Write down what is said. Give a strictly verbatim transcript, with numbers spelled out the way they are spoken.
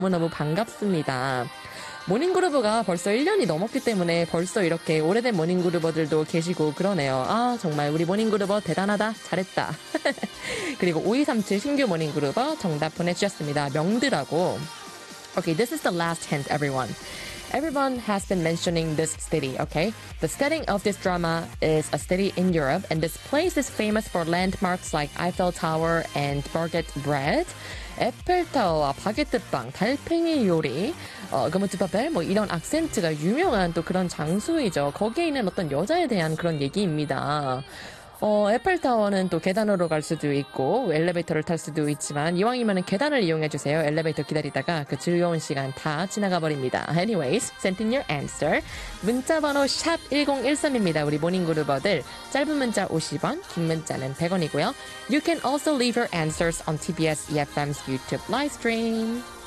너무너무 반갑습니다. 모닝그루버가 벌써 일 년이 넘었기 때문에 벌써 이렇게 오래된 모닝그루버들도 계시고 그러네요. 아, 정말 우리 모닝그루버 대단하다. 잘했다. 그리고 오이삼칠 신규 모닝그루버 정답 보내주셨습니다. 명드라고. Okay, this is the last hint, everyone. Everyone has been mentioning this city, okay? The setting of this drama is a city in Europe, and this place is famous for landmarks like Eiffel Tower and baguette bread. 에펠타워와 바게트빵, 달팽이 요리, 어, 그무트파펠, 뭐 이런 악센트가 유명한 또 그런 장소이죠. 거기에 있는 어떤 여자에 대한 그런 얘기입니다. 어, 에펠타워는 또 계단으로 갈 수도 있고 엘리베이터를 탈 수도 있지만 이왕이면 계단을 이용해주세요. 엘리베이터 기다리다가 그 즐거운 시간 다 지나가 버립니다. Anyways, send in your answer. 문자번호 샵 일공일삼입니다. 우리 모닝그루버들 짧은 문자 오십 원, 긴 문자는 백 원이고요. You can also leave your answers on 티비에스 이에프엠's YouTube live stream.